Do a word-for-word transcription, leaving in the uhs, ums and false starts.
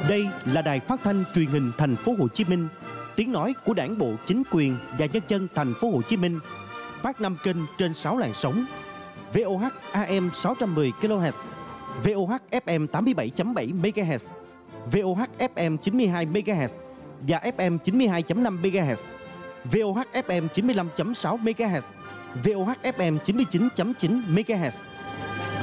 Đây là đài phát thanh truyền hình Thành phố Hồ Chí Minh, tiếng nói của Đảng bộ, chính quyền và nhân dân Thành phố Hồ Chí Minh. Phát năm kênh trên sáu làn sóng: vê o hát a em sáu trăm mười ki lô héc, vê o hát ép em tám mươi bảy chấm bảy mê ga héc, vê o hát ép em chín mươi hai mê ga héc và ép em chín mươi hai chấm năm mê ga héc, vê o hát ép em chín mươi lăm chấm sáu mê ga héc, vê o hát ép em chín mươi chín chấm chín mê ga héc.